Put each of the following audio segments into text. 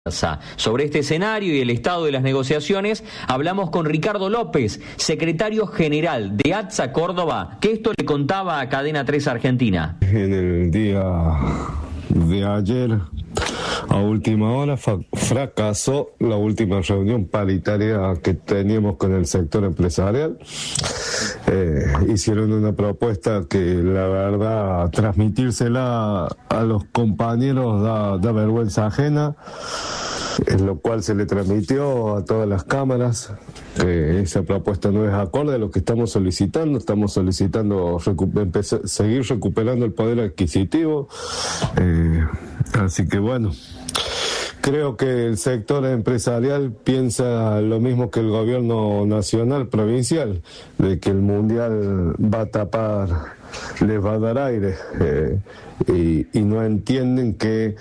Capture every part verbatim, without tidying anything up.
Sobre este escenario y el estado de las negociaciones, hablamos con Ricardo López, secretario general de ATSA Córdoba, que esto le contaba a Cadena tres Argentina. En el día de ayer, a última hora, fracasó la última reunión paritaria que teníamos con el sector empresarial. Eh, hicieron una propuesta que la verdad transmitírsela a los compañeros da, da vergüenza ajena, en lo cual se le transmitió a todas las cámaras. Eh, esa propuesta no es acorde a lo que estamos solicitando. Estamos solicitando recu- empezar, seguir recuperando el poder adquisitivo. Eh, así que bueno, creo que el sector empresarial piensa lo mismo que el gobierno nacional, provincial, de que el mundial va a tapar, les va a dar aire, eh, y, y no entienden que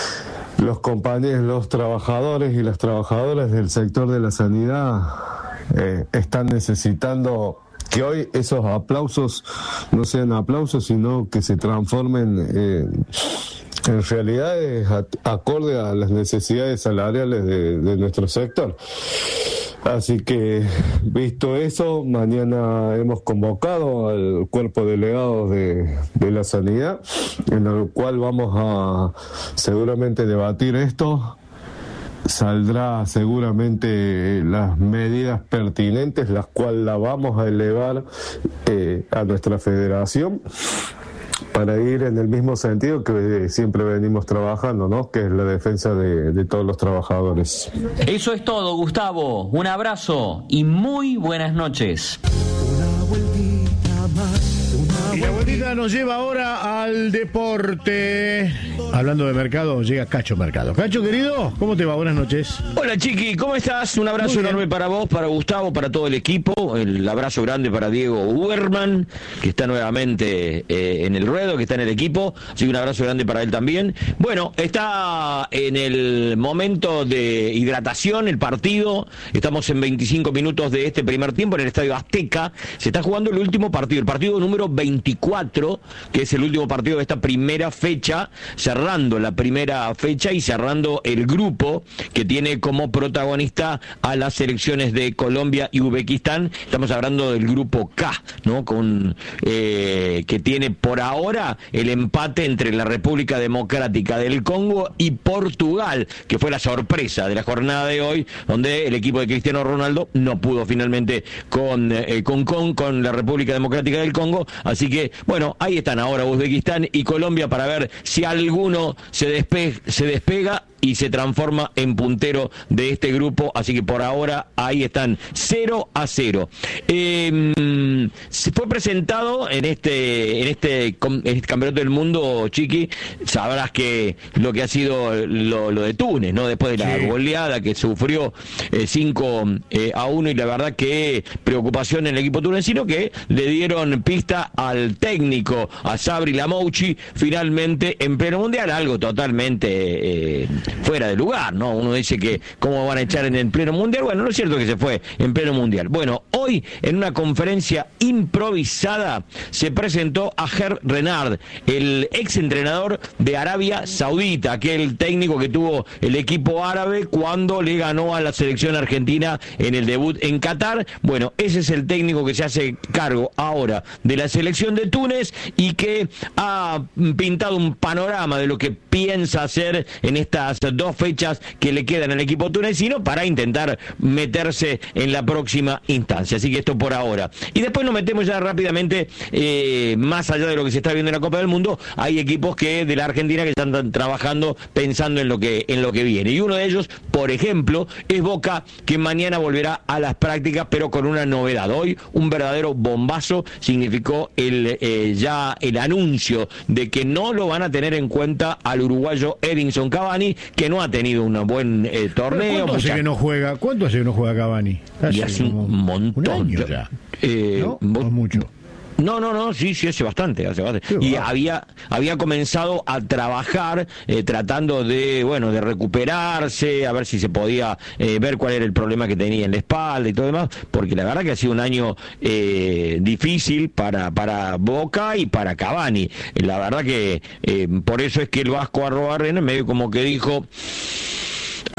los compañeros, los trabajadores y las trabajadoras del sector de la sanidad eh, están necesitando que hoy esos aplausos no sean aplausos, sino que se transformen en, en realidades acorde a las necesidades salariales de, de nuestro sector. Así que, visto eso, mañana hemos convocado al cuerpo de delegados de, de la sanidad, en el cual vamos a seguramente debatir esto. Saldrá seguramente las medidas pertinentes, las cuales la vamos a elevar eh, a nuestra federación, para ir en el mismo sentido que siempre venimos trabajando, ¿no? Que es la defensa de, de todos los trabajadores. Eso es todo, Gustavo. Un abrazo y muy buenas noches. Una vueltita más, una Y la vueltita nos lleva ahora al deporte. Hablando de mercado, llega Cacho Mercado. Cacho, querido, ¿cómo te va? Buenas noches. Hola, Chiqui, ¿cómo estás? Un abrazo enorme para vos, para Gustavo, para todo el equipo. El abrazo grande para Diego Uberman, que está nuevamente eh, en el ruedo, que está en el equipo. Así que un abrazo grande para él también. Bueno, está en el momento de hidratación el partido. Estamos en veinticinco minutos de este primer tiempo en el Estadio Azteca. Se está jugando el último partido, el partido número veinticuatro, que es el último partido de esta primera fecha, cerrando la primera fecha y cerrando el grupo que tiene como protagonista a las selecciones de Colombia y Uzbekistán. Estamos hablando del grupo K, ¿no? Con eh, que tiene por ahora el empate entre la República Democrática del Congo y Portugal, que fue la sorpresa de la jornada de hoy, donde el equipo de Cristiano Ronaldo no pudo finalmente con eh, con, con con la República Democrática del Congo. Así que bueno, ahí están ahora Uzbekistán y Colombia para ver si alguno se despe- se despega y se transforma en puntero de este grupo. Así que por ahora ahí están cero a cero. Eh, se fue presentado en este en este, en este campeonato del mundo, Chiqui. Sabrás que lo que ha sido lo, lo de Túnez, ¿no? Después de la sí. goleada que sufrió eh, cinco a uno, y la verdad que preocupación en el equipo tunecino, que le dieron pista al técnico, a Sabri Lamouchi, finalmente en pleno mundial, algo totalmente eh, fuera de lugar, ¿no? Uno dice que cómo van a echar en el pleno mundial. Bueno, no es cierto que se fue en pleno mundial. Bueno, hoy en una conferencia improvisada se presentó a Hervé Renard, el ex entrenador de Arabia Saudita, aquel técnico que tuvo el equipo árabe cuando le ganó a la selección argentina en el debut en Qatar. Bueno, ese es el técnico que se hace cargo ahora de la selección de Túnez y que ha pintado un panorama de lo que piensa hacer en estas dos fechas que le quedan al equipo tunecino para intentar meterse en la próxima instancia. Así que esto por ahora. Y después nos metemos ya rápidamente, eh, más allá de lo que se está viendo en la Copa del Mundo, hay equipos que de la Argentina que están trabajando pensando en lo que en lo que viene. Y uno de ellos, por ejemplo, es Boca, que mañana volverá a las prácticas, pero con una novedad. Hoy un verdadero bombazo significó el eh, ya el anuncio de que no lo van a tener en cuenta al uruguayo Edinson Cavani, que no ha tenido un buen eh, torneo. ¿Cuánto hace que no juega? ¿Cuánto hace que no juega Cavani? Hace, y hace un montón. Un año ya. Eh, ¿No? No es mucho. No, no, no, sí, sí, hace bastante, hace bastante. Y había había comenzado a trabajar eh, tratando de, bueno, de recuperarse, a ver si se podía eh, ver cuál era el problema que tenía en la espalda y todo demás, porque la verdad que ha sido un año eh, difícil para para Boca y para Cavani. La verdad que eh, por eso es que el Vasco Arrobarrena medio como que dijo: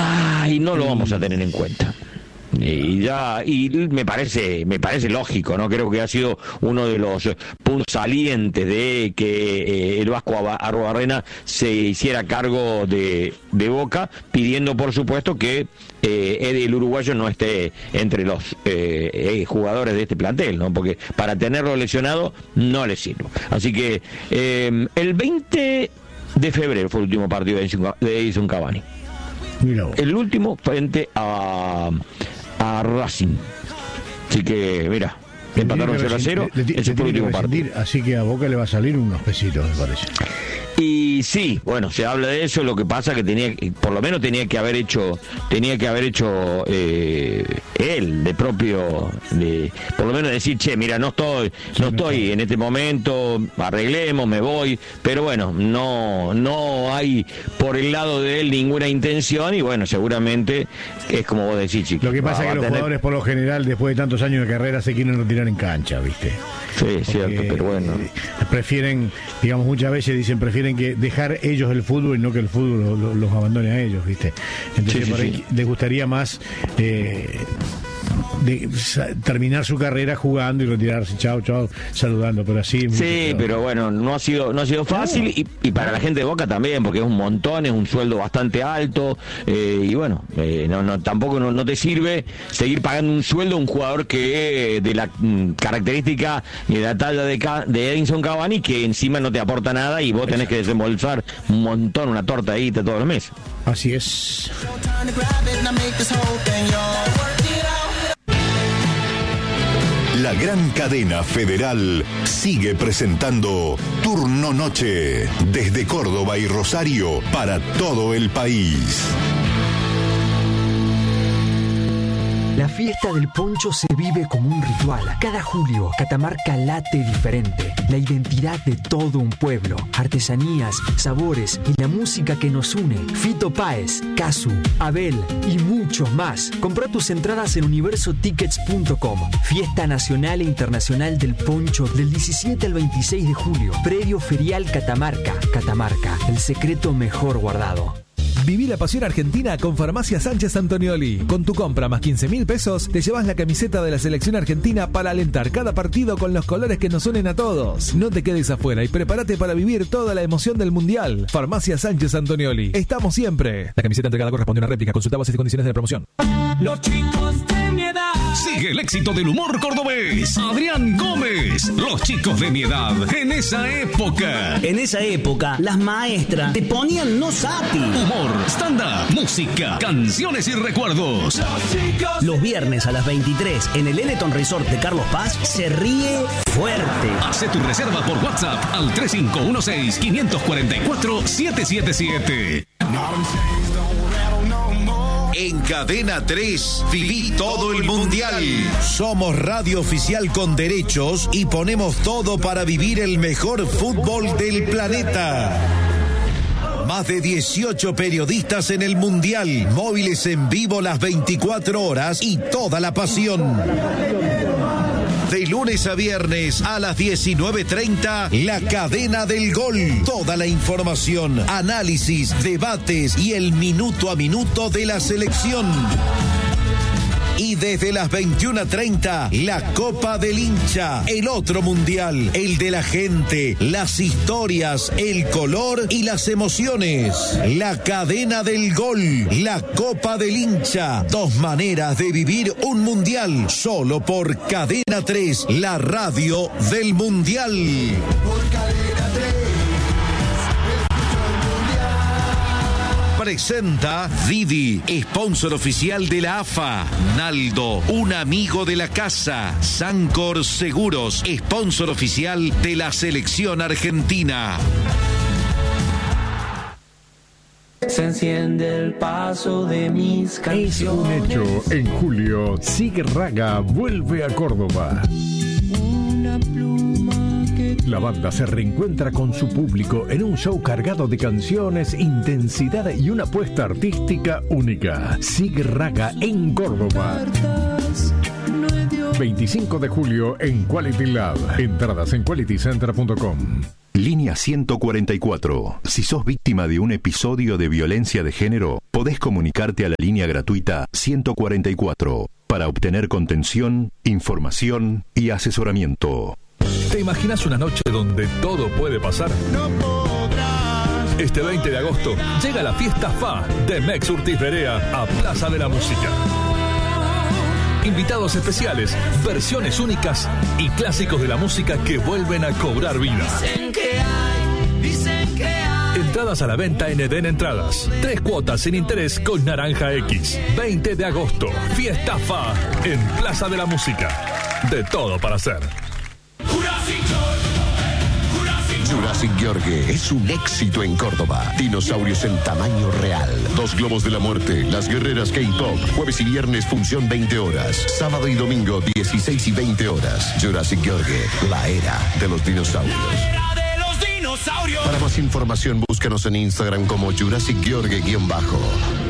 Ay, no lo vamos a tener en cuenta. Y ya y me parece me parece lógico, no creo que ha sido uno de los puntos salientes de que eh, el Vasco Arruabarrena se hiciera cargo de, de Boca, pidiendo por supuesto que eh, Eddie el uruguayo no esté entre los eh, jugadores de este plantel, ¿no? Porque para tenerlo lesionado no le sirve. Así que eh, el veinte de febrero fue el último partido de Edinson Cavani. El último frente a a Racing. Así que, mira, empataron cero a cero. Ese fue el último partido. Así que a Boca le va a salir unos pesitos, me parece. Y sí, bueno, se habla de eso. Lo que pasa que tenía, por lo menos tenía que haber hecho, tenía que haber hecho eh, él de propio, de, por lo menos decir, che, mira, no estoy, no estoy en este momento, arreglemos, me voy. Pero bueno, no, no hay por el lado de él ninguna intención y bueno, seguramente es como vos decís, chicos. Lo que pasa es que los tener... jugadores por lo general, después de tantos años de carrera, se quieren retirar en cancha, ¿viste? Sí, porque cierto, pero bueno. Prefieren, digamos, muchas veces dicen, prefieren que dejar ellos el fútbol y no que el fútbol lo, lo, los abandone a ellos, ¿viste? Entonces, sí, por ahí sí. Les gustaría más eh, de, terminar su carrera jugando y retirarse, chao, chao, saludando, pero así. Sí, pero bueno, no ha sido no ha sido fácil y, y para la gente de Boca también, porque es un montón, es un sueldo bastante alto eh, y bueno, eh, no, no tampoco no, no te sirve seguir pagando un sueldo a un jugador que eh, de la mm, característica y de la talla de, de Edinson Cavani, que encima no te aporta nada y vos tenés Exacto. que desembolsar un montón, una tortadita todos los meses. Así es. La gran cadena federal sigue presentando Turno Noche desde Córdoba y Rosario para todo el país. La fiesta del poncho se vive como un ritual. Cada julio, Catamarca late diferente. La identidad de todo un pueblo, artesanías, sabores y la música que nos une. Fito Páez, Casu, Abel y muchos más. Comprá tus entradas en universo tickets punto com. Fiesta nacional e internacional del poncho del diecisiete al veintiséis de julio. Predio Ferial Catamarca. Catamarca, el secreto mejor guardado. Viví la pasión argentina con Farmacia Sánchez Antonioli. Con tu compra más quince mil pesos, te llevas la camiseta de la selección argentina para alentar cada partido con los colores que nos unen a todos. No te quedes afuera y prepárate para vivir toda la emoción del Mundial. Farmacia Sánchez Antonioli. Estamos siempre. La camiseta entregada corresponde a una réplica. Consulta bases y condiciones de la promoción. Los chicos de mi edad. Sigue el éxito del humor cordobés. Adrián Gómez. Los chicos de mi edad. En esa época. En esa época, las maestras te ponían no sapi. Humor, stand-up, música, canciones y recuerdos. Los, Los viernes a las veintitrés en el Eleton Resort de Carlos Paz se ríe fuerte. Hacé tu reserva por WhatsApp al tres cinco uno seis, cinco cuatro cuatro, siete siete siete. En Cadena tres, viví todo el Mundial. Somos radio oficial con derechos y ponemos todo para vivir el mejor fútbol del planeta. Más de dieciocho periodistas en el Mundial, móviles en vivo las veinticuatro horas y toda la pasión. De lunes a viernes a las diecinueve treinta, La Cadena del Gol. Toda la información, análisis, debates y el minuto a minuto de la selección. Y desde las veintiuna treinta, la Copa del Hincha, el otro mundial, el de la gente, las historias, el color y las emociones. La Cadena del Gol, la Copa del Hincha, dos maneras de vivir un mundial, solo por Cadena tres, la radio del mundial. Por Cadena tres. Presenta Didi, sponsor oficial de la A F A. Naldo, un amigo de la casa. Sancor Seguros, sponsor oficial de la selección argentina. Se enciende el paso de mis canciones. Es un hecho, en julio, Sig Raga vuelve a Córdoba. Una pluma que... La banda se reencuentra con su público en un show cargado de canciones, intensidad y una apuesta artística única. Sig Raga en Córdoba. veinticinco de julio en Quality Lab. Entradas en quality center punto com. Línea ciento cuarenta y cuatro. Si sos víctima de un episodio de violencia de género, podés comunicarte a la línea gratuita ciento cuarenta y cuatro para obtener contención, información y asesoramiento. ¿Te imaginas una noche donde todo puede pasar? No podrás. Este veinte de agosto llega la fiesta F A de Mex Urtiz Berea a Plaza de la Música. Invitados especiales, versiones únicas y clásicos de la música que vuelven a cobrar vida. Dicen que hay, dicen que hay. Entradas a la venta en Eden Entradas. Tres cuotas sin interés con Naranja X. veinte de agosto, fiesta F A en Plaza de la Música. De todo para hacer. Jurassic Gheorghe es un éxito en Córdoba. Dinosaurios en tamaño real. Dos globos de la muerte. Las guerreras K-pop. Jueves y viernes función veinte horas. Sábado y domingo dieciséis y veinte horas. Jurassic Gheorghe, la era de los dinosaurios. La era de los dinosaurios. Para más información búscanos en Instagram como Jurassic Gheorghe-bajo.